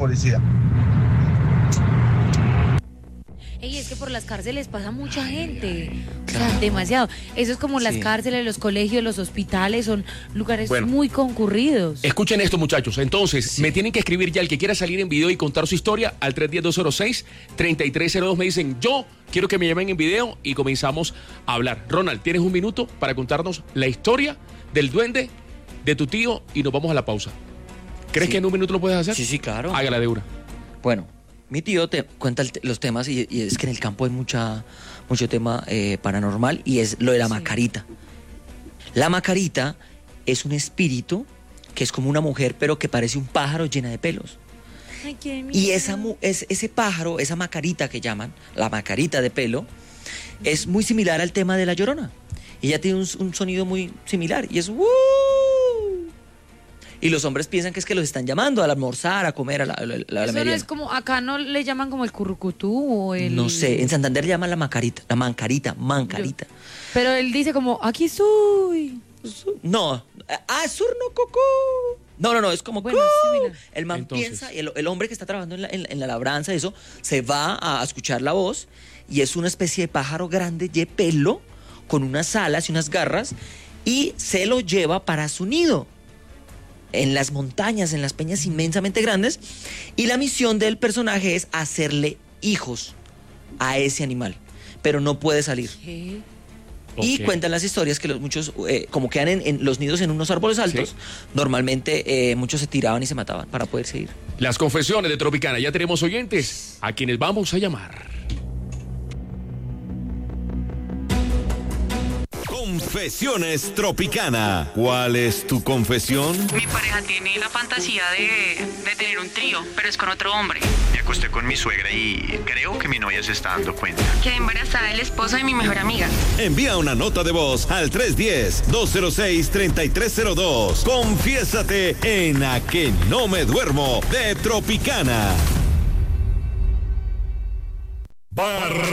policía. Ey, es que por las cárceles pasa mucha gente, o sea, demasiado. Eso es como las cárceles, los colegios, los hospitales, son lugares muy concurridos. Escuchen esto, muchachos. Entonces, me tienen que escribir ya el que quiera salir en video y contar su historia al 310-206-3302. Me dicen, yo quiero que me llamen en video y comenzamos a hablar. Ronald, tienes un minuto para contarnos la historia del duende, de tu tío, y nos vamos a la pausa. ¿Crees que en un minuto lo puedes hacer? Sí, claro. Hágala de una. Bueno, mi tío te cuenta los temas y es que en el campo hay mucho tema paranormal y es lo de la macarita. La macarita es un espíritu que es como una mujer pero que parece un pájaro llena de pelos. Ay, qué miedo. Y ese pájaro, esa macarita que llaman, la macarita de pelo, es muy similar al tema de La Llorona. Ella tiene un sonido muy similar y es ¡woo! Y los hombres piensan que es que los están llamando a almorzar, a comer, a la Eso no es como, acá no le llaman como el currucutú o el... No sé, en Santander le llaman la macarita. Pero él dice como, aquí estoy. No, surno cocó. No, es como bueno, el man Entonces, piensa, el hombre que está trabajando en la labranza, eso, se va a escuchar la voz y es una especie de pájaro grande de pelo con unas alas y unas garras y se lo lleva para su nido en las montañas, en las peñas inmensamente grandes, y la misión del personaje es hacerle hijos a ese animal, pero no puede salir. ¿Qué? Y cuentan las historias que muchos, como quedan en los nidos en unos árboles altos, normalmente muchos se tiraban y se mataban para poder seguir. Las confesiones de Tropicana. Ya tenemos oyentes a quienes vamos a llamar. Confesiones Tropicana. ¿Cuál es tu confesión? Mi pareja tiene la fantasía de tener un trío, pero es con otro hombre. Me acosté con mi suegra y creo que mi novia se está dando cuenta. Quedé embarazada del esposo de mi mejor amiga. Envía una nota de voz al 310-206-3302. Confiésate en A Que No Me Duermo de Tropicana.